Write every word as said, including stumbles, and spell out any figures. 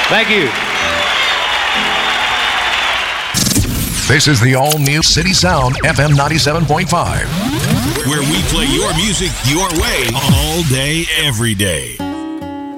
Thank you. This is the all-new City Sound F M ninety-seven point five. Where we play your music your way all day, every day.